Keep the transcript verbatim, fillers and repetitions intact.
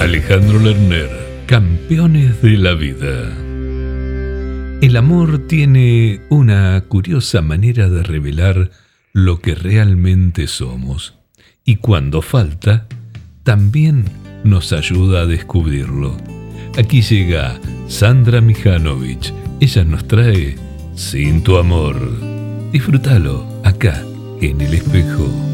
Alejandro Lerner, Campeones de la Vida. El amor tiene una curiosa manera de revelar lo que realmente somos, y cuando falta, también nos ayuda a descubrirlo. Aquí llega Sandra Mihanovich. Ella nos trae Sin tu amor. Disfrútalo acá, en El Espejo.